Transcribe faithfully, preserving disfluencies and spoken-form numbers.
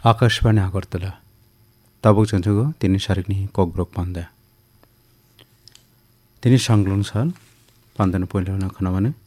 आकाशवाणी आगरतला तबक चंचुगो तिनी सारिकनी ककब्रक पांदा तिनी सांगलुन साल पांदान पहले खना माने